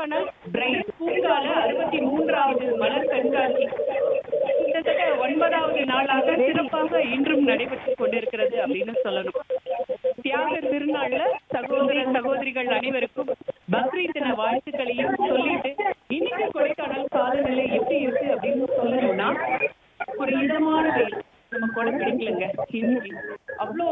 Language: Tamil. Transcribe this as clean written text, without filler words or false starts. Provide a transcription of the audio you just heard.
கொடைக்கானல் பிரைட் பூங்கால 63வது மலர் கண்காட்சி கிட்டத்தட்ட 9வது நாளாக சிறப்பாக இன்றும் நடைபெற்றுக் கொண்டிருக்கிறது அப்படின்னு சொல்லணும். தியாக திருநாள்ல சகோதர சகோதரிகள் அனைவருக்கும் பக்ரீத் தின வாழ்த்துக்களையும் சொல்லிட்டு இன்னைக்கு கொடைக்கானல் காலநிலை எப்படி இருக்கு அப்படின்னு சொல்லணும்னா ஒரு இதமான வெயில். நம்ம கொடை பிடிக்கலங்க இன்னைக்கு அவ்வளோ